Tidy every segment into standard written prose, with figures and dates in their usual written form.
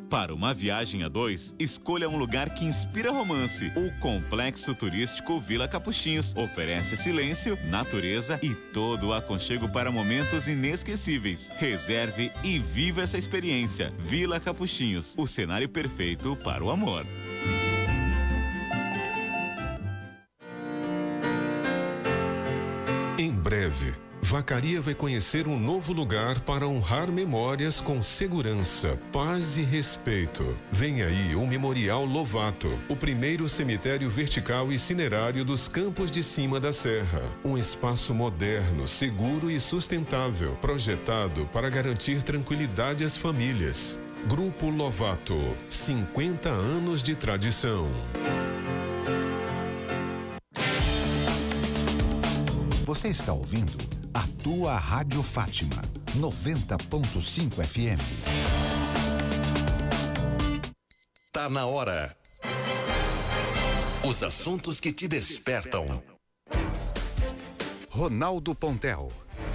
Para uma viagem a dois, escolha um lugar que inspira romance. O Complexo Turístico Vila Capuchinhos oferece silêncio, natureza e todo o aconchego para momentos inesquecíveis. Reserve e viva essa experiência. Vila Capuchinhos, o cenário perfeito para o amor. Em breve, Vacaria vai conhecer um novo lugar para honrar memórias com segurança, paz e respeito. Vem aí o Memorial Lovato, o primeiro cemitério vertical e cinerário dos Campos de Cima da Serra. Um espaço moderno, seguro e sustentável, projetado para garantir tranquilidade às famílias. Grupo Lovato, 50 anos de tradição. Você está ouvindo a tua Rádio Fátima, 90.5 FM. Tá na hora. Os assuntos que te despertam. Ronaldo Pontel.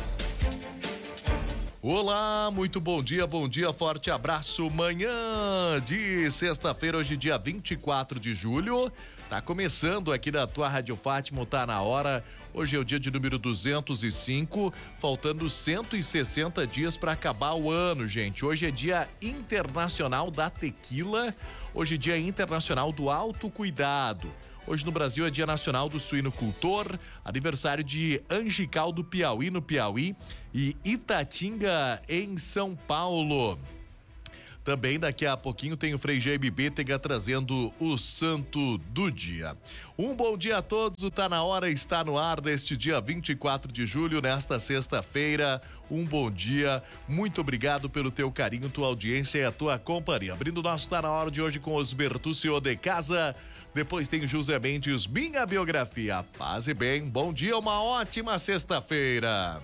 Olá, muito bom dia, forte abraço. Manhã de sexta-feira, hoje dia 24 de julho. Tá começando aqui na tua Rádio Fátima, tá na hora. Hoje é o dia de número 205, faltando 160 dias para acabar o ano, gente. Hoje é dia internacional da tequila, hoje é dia internacional do autocuidado. Hoje no Brasil é dia nacional do suinocultor, aniversário de Angical do Piauí, no Piauí, e Itatinga, em São Paulo. Também daqui a pouquinho tem o Frei Jaime Bétega trazendo o santo do dia. Um bom dia a todos, o Tá Na Hora está no ar deste dia 24 de julho, nesta sexta-feira. Um bom dia, muito obrigado pelo teu carinho, tua audiência e a tua companhia. Abrindo o nosso Tá Na Hora de hoje com os Bertuccio de Casa. Depois tem José Mendes, minha biografia. Paz e bem, bom dia, uma ótima sexta-feira.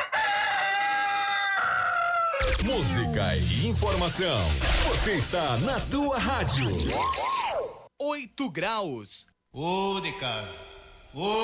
Música e informação. Você está na tua rádio. 8 graus. Ô, de casa. Ô,